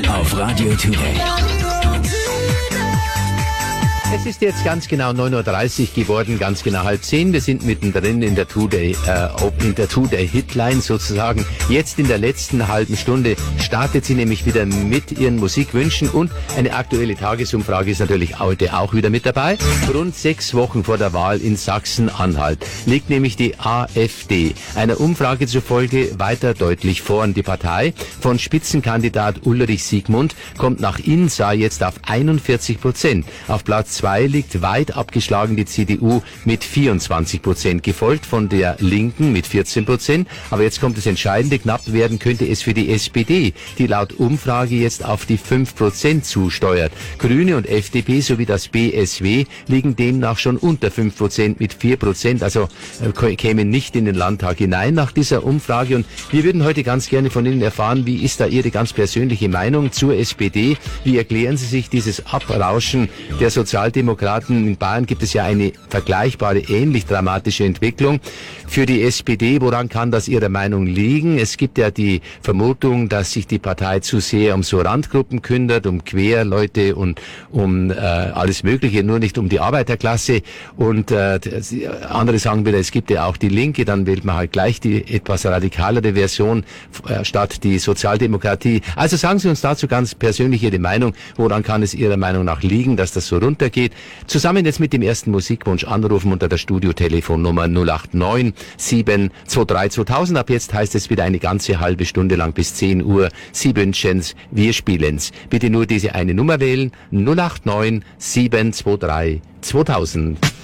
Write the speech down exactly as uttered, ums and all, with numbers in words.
auf Radio Today. Es ist jetzt ganz genau neun Uhr dreißig geworden, ganz genau halb zehn. Wir sind mittendrin in der Today, äh, in der Today Hitline sozusagen. Jetzt in der letzten halben Stunde startet sie nämlich wieder mit ihren Musikwünschen und eine aktuelle Tagesumfrage ist natürlich heute auch wieder mit dabei. Rund sechs Wochen vor der Wahl in Sachsen-Anhalt liegt nämlich die AfD einer Umfrage zufolge weiter deutlich vorn. Die Partei von Spitzenkandidat Ulrich Siegmund kommt nach INSA jetzt auf einundvierzig Prozent. Auf Platz zwei liegt weit abgeschlagen die C D U mit vierundzwanzig Prozent, gefolgt von der Linken mit vierzehn Prozent. Aber jetzt kommt das Entscheidende, knapp werden könnte es für die S P D, die laut Umfrage jetzt auf die fünf Prozent zusteuert. Grüne und F D P sowie das B S W liegen demnach schon unter fünf Prozent mit vier Prozent, also äh, kämen nicht in den Landtag hinein nach dieser Umfrage. Und wir würden heute ganz gerne von Ihnen erfahren, wie ist da Ihre ganz persönliche Meinung zur S P D? Wie erklären Sie sich dieses Abrauschen der Sozialdemokraten? In Bayern gibt es ja eine vergleichbare, ähnlich dramatische Entwicklung. Für die S P D, woran kann das Ihrer Meinung liegen? Es gibt ja die Vermutung, dass sich die Partei zu sehr um so Randgruppen kümmert, um Querleute und um äh, alles Mögliche, nur nicht um die Arbeiterklasse. Und äh, andere sagen wieder, es gibt ja auch die Linke, dann wählt man halt gleich die etwas radikalere Version äh, statt die Sozialdemokratie. Also sagen Sie uns dazu ganz persönlich Ihre Meinung. Woran kann es Ihrer Meinung nach liegen, dass das so runtergeht? Zusammen jetzt mit dem ersten Musikwunsch anrufen unter der Studiotelefonnummer null acht neun sieben zwei drei zweitausend. Ab jetzt heißt es wieder eine ganze halbe Stunde lang bis zehn Uhr. Sie wünschen's, wir spielen's. Bitte nur diese eine Nummer wählen, null acht neun sieben zwei drei zweitausend.